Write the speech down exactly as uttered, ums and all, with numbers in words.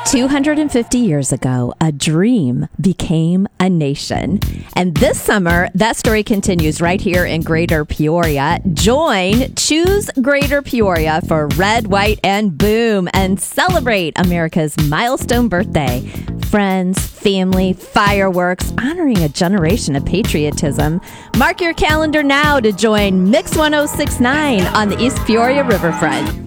two hundred fifty years ago, a dream became a nation. And this summer, that story continues right here in Greater Peoria. Join Choose Greater Peoria for Red, White, and Boom and celebrate America's milestone birthday. Friends, family, fireworks, honoring a generation of patriotism. Mark your calendar now to join Mix one oh six point nine on the East Peoria Riverfront.